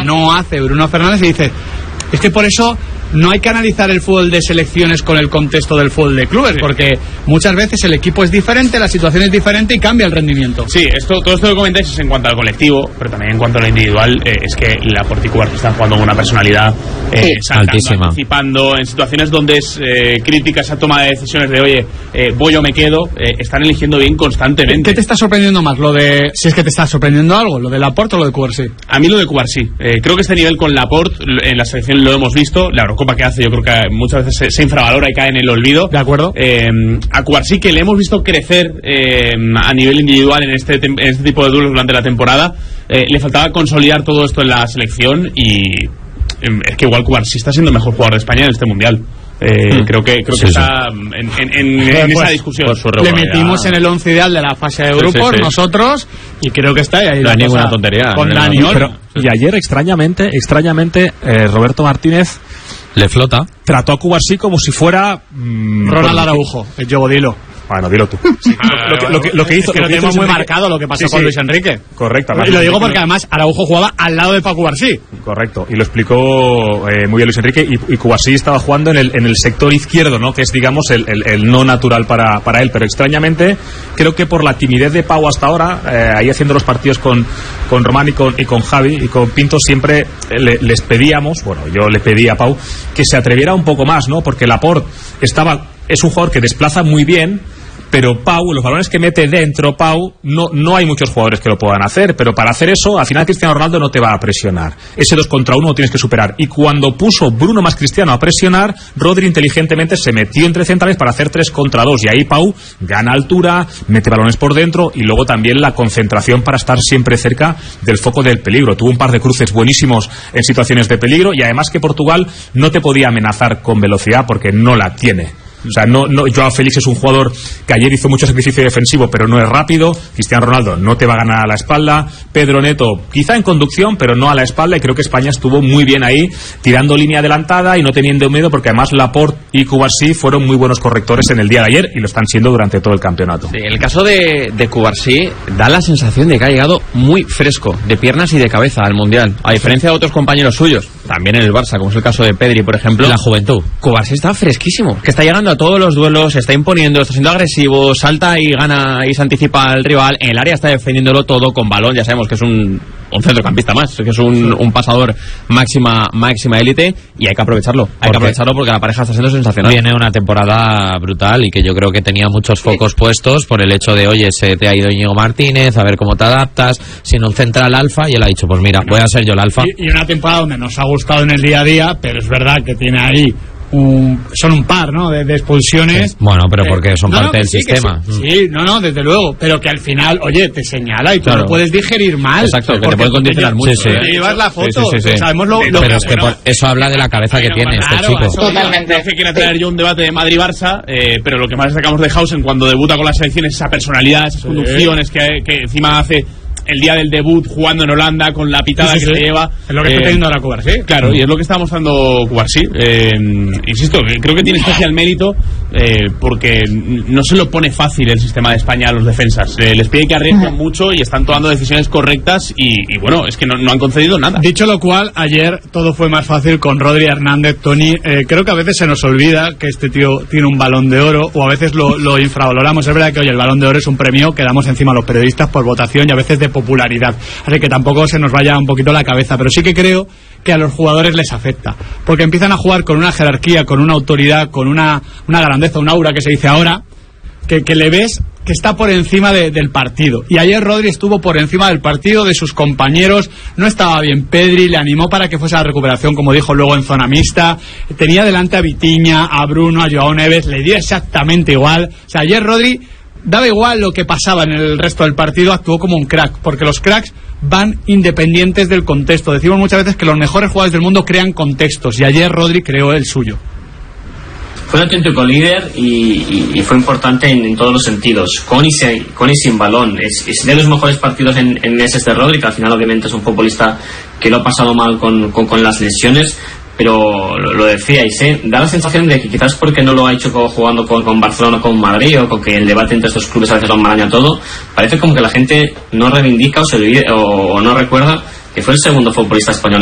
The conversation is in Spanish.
no hace Bruno Fernández, y dice, es que por eso no hay que analizar el fútbol de selecciones con el contexto del fútbol de clubes, porque muchas veces el equipo es diferente, la situación es diferente y cambia el rendimiento. Sí, todo esto que comentáis es en cuanto al colectivo, pero también en cuanto a lo individual, es que la Porticubar está jugando con una personalidad altísima, participando en situaciones donde es crítica esa toma de decisiones de oye, voy o me quedo, están eligiendo bien constantemente. ¿Qué te está sorprendiendo más? Si es que te está sorprendiendo algo, lo de Laporte o lo de Cubarsí. A mí lo de Cubarsí, creo que este nivel con Laporte en la selección lo hemos visto, la Eurocopa que hace yo creo que muchas veces se infravalora y cae en el olvido. De acuerdo. A Cubarsí, que le hemos visto crecer a nivel individual en este tipo de duelos durante la temporada, le faltaba consolidar todo esto en la selección, y es que igual Cubarsí está siendo el mejor jugador de España en este mundial. Creo que está en esa discusión. Le metimos en el 11 ideal de la fase de grupos nosotros, y creo que está ahí. No hay ninguna tontería con Dani Olmo. Y ayer extrañamente Roberto Martínez le flota, trató a Cubarsí como si fuera Ronald Araujo, el Yogo, dilo. Bueno, dilo tú. Lo que hizo, es que lo tenemos muy marcado lo que pasó con Luis Enrique. Correcto. Y lo digo porque además Araujo jugaba al lado de Paco Cubarsí. Correcto. Y lo explicó muy bien Luis Enrique. Y Cubarsí estaba jugando en el sector izquierdo, ¿no? Que es, digamos, el no natural para él. Pero extrañamente, creo que por la timidez de Pau hasta ahora, ahí haciendo los partidos con Román y con Javi y con Pinto, siempre les pedíamos, bueno, yo le pedí a Pau que se atreviera un poco más, ¿no? Porque Laporte es un jugador que desplaza muy bien, pero Pau, los balones que mete dentro Pau, no hay muchos jugadores que lo puedan hacer, pero para hacer eso, al final Cristiano Ronaldo no te va a presionar. Ese 2 contra 1 lo tienes que superar. Y cuando puso Bruno más Cristiano a presionar, Rodri inteligentemente se metió entre centrales para hacer 3 contra 2, y ahí Pau gana altura, mete balones por dentro, y luego también la concentración para estar siempre cerca del foco del peligro. Tuvo un par de cruces buenísimos en situaciones de peligro, y además que Portugal no te podía amenazar con velocidad porque no la tiene. O sea, Joao Félix es un jugador que ayer hizo mucho sacrificio defensivo, pero no es rápido. Cristiano Ronaldo no te va a ganar a la espalda. Pedro Neto, quizá en conducción, pero no a la espalda. Y creo que España estuvo muy bien ahí, tirando línea adelantada y no teniendo miedo, porque además Laporte y Cubarsí fueron muy buenos correctores en el día de ayer, y lo están siendo durante todo el campeonato. Sí, el caso de Cubarsí da la sensación de que ha llegado muy fresco, de piernas y de cabeza al Mundial, a diferencia de otros compañeros suyos, también en el Barça, como es el caso de Pedri, por ejemplo. La juventud. Cubarsí está fresquísimo, que está llegando a todos los duelos, se está imponiendo, está siendo agresivo, salta y gana y se anticipa al rival, en el área está defendiéndolo todo con balón. Ya sabemos que es un centrocampista más, que es un pasador máxima élite, y hay que aprovecharlo. Hay que aprovecharlo porque la pareja está siendo sensacional. Viene una temporada brutal, y que yo creo que tenía muchos focos puestos por el hecho de, oye, se te ha ido Íñigo Martínez, a ver cómo te adaptas, sin un central alfa, y él ha dicho, pues mira, voy a ser yo el alfa. Y una temporada donde nos ha gustado en el día a día, pero es verdad que tiene ahí son un par, ¿no?, de expulsiones. Bueno, pero porque son parte del sistema. Sí, desde luego, pero que al final, oye, te señala y tú no puedes digerir mal. Exacto, que te puede condicionar mucho. Llevas la foto, sabemos lo pero es que eso habla de la cabeza que tiene este chico. Totalmente. Hace que quiera traer yo un debate de Madrid-Barça, pero lo que más destacamos de Hausen cuando debuta con la selección es esa personalidad, esas conducciones que encima hace el día del debut jugando en Holanda con la pitada que se lleva. Es lo que está teniendo ahora Cubarsí. Claro, y es lo que está mostrando Cubarsí. Insisto, creo que tiene especial mérito porque no se lo pone fácil el sistema de España a los defensas. Les pide que arriesguen mucho y están tomando decisiones correctas y bueno, es que no han concedido nada. Dicho lo cual, ayer todo fue más fácil con Rodri, Hernández, Toni. Creo que a veces se nos olvida que este tío tiene un Balón de Oro, o a veces lo infravaloramos. Es verdad que, oye, el Balón de Oro es un premio que damos encima a los periodistas por votación y a veces de popularidad, así que tampoco se nos vaya un poquito la cabeza, pero sí que creo que a los jugadores les afecta, porque empiezan a jugar con una jerarquía, con una autoridad, con una grandeza, un aura que se dice ahora, que le ves que está por encima del partido. Y ayer Rodri estuvo por encima del partido, de sus compañeros. No estaba bien Pedri, le animó para que fuese a la recuperación, como dijo luego en zona mixta. Tenía delante a Vitinha, a Bruno, a Joao Neves, le dio exactamente igual. O sea, ayer Rodri daba igual lo que pasaba en el resto del partido, actuó como un crack, porque los cracks van independientes del contexto. Decimos muchas veces que los mejores jugadores del mundo crean contextos, y ayer Rodri creó el suyo. Fue un auténtico líder y fue importante en todos los sentidos, con y sin balón. Es de los mejores partidos en meses de Rodri, que al final obviamente es un futbolista que lo ha pasado mal con las lesiones, pero lo decíais, da la sensación de que quizás porque no lo ha hecho jugando con Barcelona o con Madrid, o con que el debate entre estos clubes a veces lo enmaraña todo, parece como que la gente no reivindica o se olvida o no recuerda que fue el segundo futbolista español